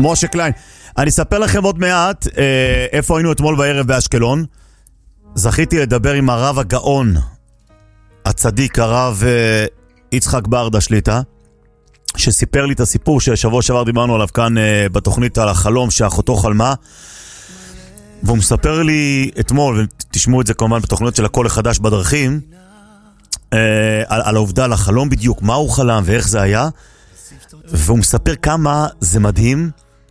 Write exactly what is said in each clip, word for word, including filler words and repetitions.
משה קליין. אני אספר לכם עוד מעט אה, איפה היינו אתמול בערב באשקלון. זכיתי לדבר עם הרב הגאון, הצדיק הרב אה, יצחק ברדה שליטה, שסיפר לי את הסיפור ששבוע שעבר דיברנו עליו כאן אה, בתוכנית על החלום שאחותו חלמה. והוא מספר לי אתמול, ותשמעו את זה כמובן בתוכניות של הכל החדש בדרכים, אה, על, על העובדה, על החלום בדיוק, מה הוא חלם ואיך זה היה. והוא מספר כמה זה מדהים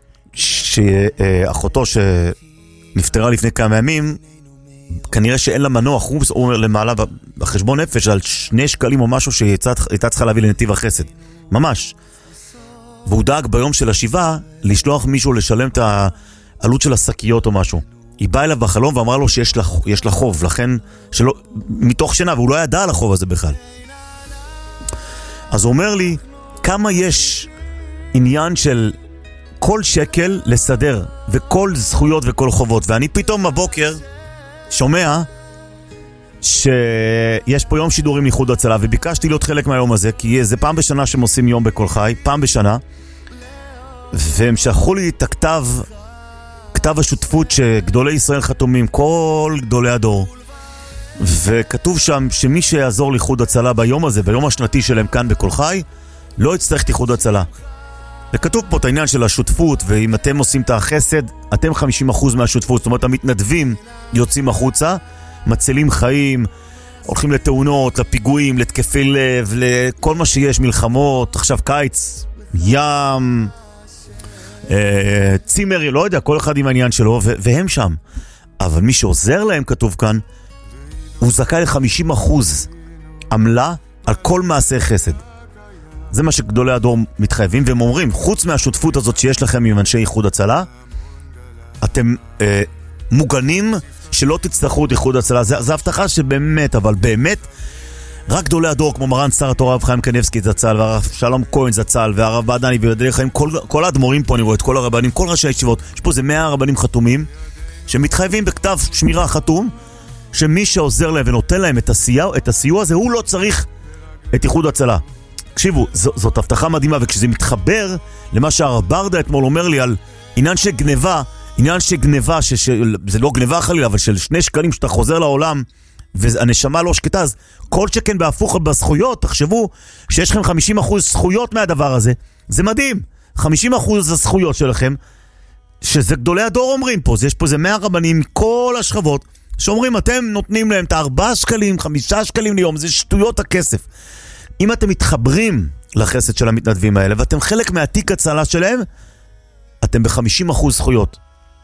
שאחותו שנפטרה לפני כמה ימים, כנראה שאין לה מנוח, הוא אומר למעלה בחשבון נפש על שני שקלים או משהו שהייתה צריכה להביא לנתיב החסד, ממש. והוא דאג ביום של השבעה לשלוח מישהו לשלם את העלות של השקיות או משהו. היא באה אליו בחלום ואמרה לו שיש לה, יש לה חוב, לכן שלא, מתוך שינה, והוא לא ידע על החוב הזה בכלל. אז הוא אומר לי כמה יש עניין של כל שקל לסדר, וכל זכויות וכל חובות. ואני פתאום בבוקר שומע שיש פה יום שידורים איחוד הצלה, וביקשתי להיות חלק מהיום הזה, כי זה פעם בשנה שהם עושים יום בכל חי, פעם בשנה, והם שלחו לי את הכתב, כתב השותפות שגדולי ישראל חתומים, כל גדולי הדור, וכתוב שם שמי שיעזור לאיחוד הצלה ביום הזה, ביום השנתי שלהם כאן בכל חי, לא יצטרך את איחוד הצלה. וכתוב פה את העניין של השותפות, ואם אתם עושים את החסד, אתם חמישים אחוז מהשותפות, זאת אומרת, המתנדבים יוצאים החוצה, מצילים חיים, הולכים לתאונות, לפיגועים, לתקפי לב, לכל מה שיש, מלחמות, עכשיו קיץ, ים, אה, צימר, לא יודע, כל אחד עם העניין שלו, ו- והם שם. אבל מי שעוזר להם, כתוב כאן, הוא זכאי ל-חמישים אחוז עמלה על כל מעשה חסד. זה מה שגדולי הדור מתחייבים, והם אומרים, חוץ מהשותפות הזאת שיש לכם עם אנשי איחוד הצלה, אתם אה, מוגנים שלא תצטרכו את איחוד הצלה. זה, זה הבטחה שבאמת, אבל באמת, רק גדולי הדור, כמו מרן שר התורה הרב חיים קניבסקי זצ"ל, והרב שלום כהן זצ"ל, והרב בעדני ויודעי חיים, כל, כל האדמו"רים פה, אני רואה את כל הרבנים, כל ראשי הישיבות, יש פה זה מאה רבנים חתומים, שמתחייבים בכתב שמירה חתום, שמי שעוזר להם ונותן להם את הסיוע, את הסיוע הזה, הוא לא צריך את איחוד הצלה. תקשיבו, ז, זאת הבטחה מדהימה, וכשזה מתחבר למה שהרב ברדה אתמול אומר לי על עניין של גניבה, עניין של גניבה, ש, ש, זה לא גניבה חלילה, אבל של שני שקלים שאתה חוזר לעולם, והנשמה לא שקטה, אז כל שכן בהפוך בזכויות, תחשבו שיש לכם חמישים אחוז זכויות מהדבר הזה, זה מדהים, חמישים אחוז הזכויות שלכם, שזה גדולי הדור אומרים פה, יש פה זה מאה רבנים מכל השכבות, שאומרים אתם נותנים להם את הארבעה שקלים, חמישה שקלים ליום, זה שטויות הכסף. אם אתם מתחברים לחסד של המתנדבים האלה, ואתם חלק מהתיק הצלה שלהם, אתם ב-חמישים אחוז זכויות.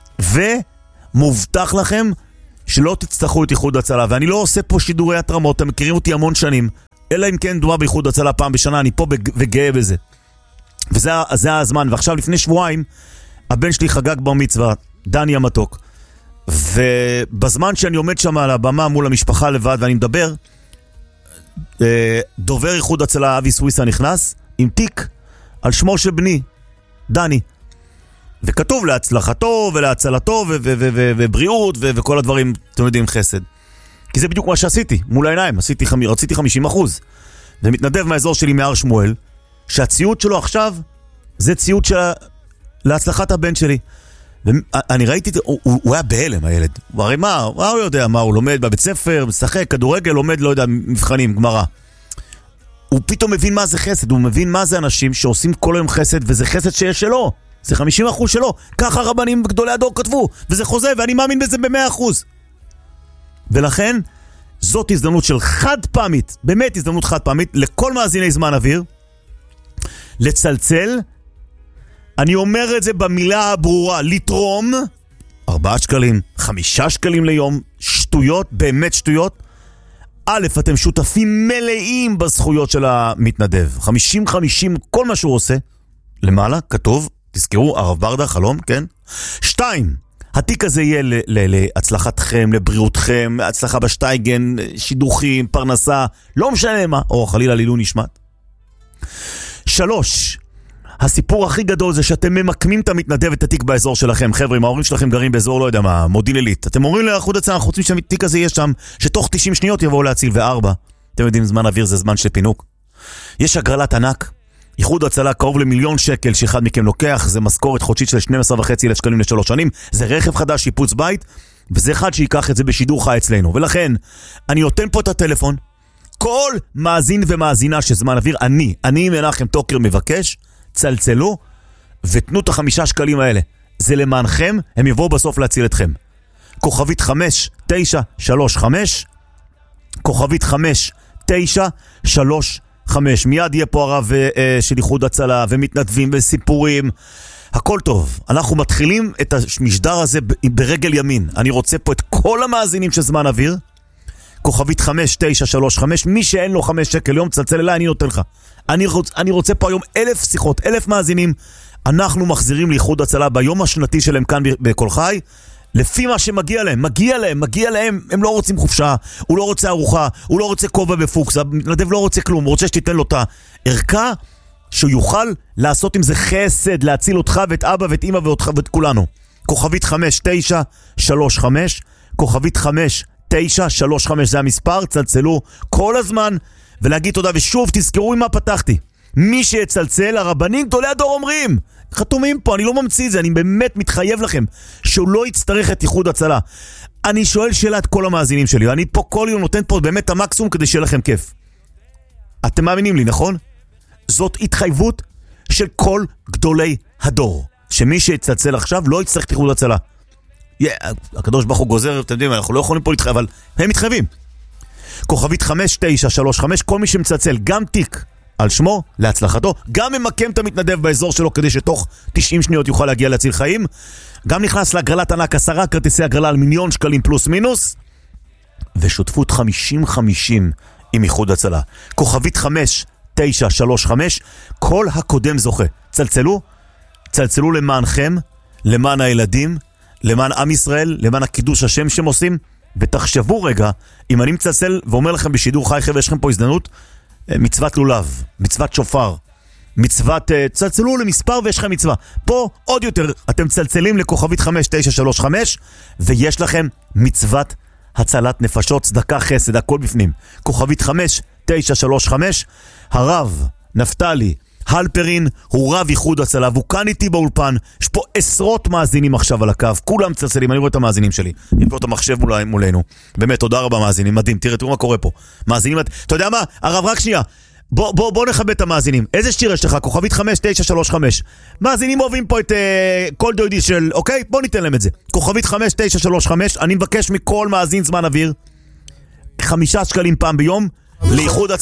ומובטח לכם שלא תצטרכו את איחוד הצלה. ואני לא עושה פה שידורי התרמות, אתם מכירים אותי המון שנים, אלא אם כן דומה באיחוד הצלה פעם בשנה, אני פה וגאה בזה. וזה זה הזמן. ועכשיו לפני שבועיים, הבן שלי חגג בר מצווה, דני המתוק. ובזמן שאני עומד שם על הבמה מול המשפחה לבד ואני מדבר, דובר איחוד הצלה אבי סוויסה נכנס עם תיק על שמו של בני דני, וכתוב להצלחתו ולהצלתו ובריאות וכל הדברים, אתם יודעים, חסד, כי זה בדיוק מה שעשיתי מול העיניים. עשיתי, רציתי חמישים אחוז, ומתנדב מהאזור שלי מהר שמואל, שהציוד שלו עכשיו זה ציוד של להצלחת הבן שלי. ואני ראיתי, הוא, הוא היה בהלם הילד, הוא הרי מה, מה הוא יודע, מה הוא לומד בבית ספר, משחק, כדורגל, לומד, לא יודע, מבחנים, גמרא. הוא פתאום מבין מה זה חסד, הוא מבין מה זה אנשים שעושים כל היום חסד, וזה חסד שיש שלו, זה חמישים אחוז שלו, ככה רבנים גדולי הדור כתבו, וזה חוזה, ואני מאמין בזה ב-מאה אחוז. ולכן, זאת הזדמנות של חד פעמית, באמת הזדמנות חד פעמית, לכל מאזיני זמן אוויר, לצלצל, אני אומר את זה במילה הברורה, לתרום, ארבעה שקלים, חמישה שקלים ליום, שטויות, באמת שטויות. א', אתם שותפים מלאים בזכויות של המתנדב, חמישים חמישים, כל מה שהוא עושה, למעלה, כתוב, תזכרו, הרב ברדה, חלום, כן? שתיים, התיק הזה יהיה ל- ל- להצלחתכם, לבריאותכם, הצלחה בשטייגן, שידוכים, פרנסה, לא משנה מה, או חלילה לילו נשמת. שלוש, הסיפור הכי גדול זה שאתם ממקמים את המתנדב את התיק באזור שלכם. חבר'ה, אם ההורים שלכם גרים באזור, לא יודע מה, מודיעין עילית, אתם אומרים לאיחוד הצלה, אנחנו רוצים שהתיק הזה יהיה שם, שתוך תשעים שניות יבואו להציל. וארבע, אתם יודעים, זמן אוויר זה זמן של פינוק. יש הגרלת ענק, איחוד הצלה קרוב למיליון שקל שאחד מכם לוקח, זה משכורת חודשית של שנים עשר וחצי אלף שקלים לשלוש שנים, זה רכב חדש, שיפוץ בית, וזה אחד שיקח את זה בשידור חי אצלנו. ולכן, אני נותן פה את הטלפון, כל מאזין ומאזינה שזמן אוויר, אני, אני מנחם טוקר מבקש, צלצלו, ותנו את החמישה שקלים האלה. זה למענכם, הם יבואו בסוף להציל אתכם. כוכבית חמש תשע שלוש חמש, כוכבית חמש תשע שלוש חמש. מיד יהיה פה הרב אה, של איחוד הצלה ומתנדבים וסיפורים. הכל טוב. אנחנו מתחילים את המשדר הזה ברגל ימין. אני רוצה פה את כל המאזינים של זמן אוויר. כוכבית חמש תשע שלוש חמש. מי שאין לו חמש שקל יום, צלצל אליי, אני נותן לך. אני, רוצ, אני רוצה פה היום אלף שיחות, אלף מאזינים. אנחנו מחזירים לאיחוד הצלה ביום השנתי שלהם כאן בכל חי. לפי מה שמגיע להם, מגיע להם, מגיע להם, הם לא רוצים חופשה, הוא לא רוצה ארוחה, הוא לא רוצה כובע בפוקס, המתנדב לא רוצה כלום, הוא רוצה שתיתן לו את הערכה, שהוא יוכל לעשות עם זה חסד, להציל אותך ואת אבא ואת אמא ואותך ואת כולנו. כוכבית חמש תשע שלוש חמש, כוכבית חמש תשע שלוש חמש, זה המספר, צלצלו כל הזמן, ולהגיד תודה, ושוב תזכרו עם מה פתחתי. מי שיצלצל, הרבנים גדולי הדור אומרים, חתומים פה, אני לא ממציא את זה, אני באמת מתחייב לכם שהוא לא יצטרך את איחוד הצלה. אני שואל שאלה את כל המאזינים שלי, ואני פה כל יום נותן פה באמת המקסימום כדי שיהיה לכם כיף. אתם מאמינים לי, נכון? זאת התחייבות של כל גדולי הדור, שמי שיצלצל עכשיו לא יצטרך את איחוד הצלה. Yeah, הקדוש ברוך הוא גוזר, אתם יודעים, אנחנו לא יכולים פה להתחייב, אבל הם מתחייבים. כוכבית חמש תשע שלוש חמש, כל מי שמצלצל, גם תיק על שמו, להצלחתו, גם ממקם את המתנדב באזור שלו כדי שתוך תשעים שניות יוכל להגיע להציל חיים, גם נכנס להגרלת ענק, עשרה כרטיסי הגרלה על מיליון שקלים פלוס מינוס, ושותפות חמישים חמישים עם איחוד הצלה. כוכבית חמש תשע שלוש חמש, כל הקודם זוכה. צלצלו, צלצלו למענכם, למען הילדים, למען עם ישראל, למען הקידוש השם שהם עושים, ותחשבו רגע, אם אני מצלצל ואומר לכם בשידור חי, חבר'ה, יש לכם פה הזדמנות, מצוות לולב, מצוות שופר, מצוות, צלצלו למספר ויש לכם מצווה. פה עוד יותר, אתם צלצלים לכוכבית חמש תשע שלוש חמש, ויש לכם מצוות הצלת נפשות, צדקה, חסד, הכל בפנים. כוכבית חמש תשע שלוש חמש, הרב נפתלי הלפרין הוא רב איחוד הצלה, והוא כאן איתי באולפן. יש פה עשרות מאזינים עכשיו על הקו, כולם צלצלים, אני רואה את המאזינים שלי, יש פה את המחשב מול, מולנו. באמת, תודה רבה מאזינים, מדהים, תראה, תראו מה קורה פה. מאזינים, אתה יודע מה? הרב, רק שנייה, בוא, בוא, בוא נכבד את המאזינים. איזה שיר יש לך? כוכבית חמש תשע שלוש חמש. מאזינים אוהבים פה את uh, כל דוידי של, אוקיי? בוא ניתן להם את זה. כוכבית חמש תשע שלוש חמש, אני מבקש מכל מאזין זמן אוויר, חמישה שקלים פעם ביום, לאיחוד הצלה.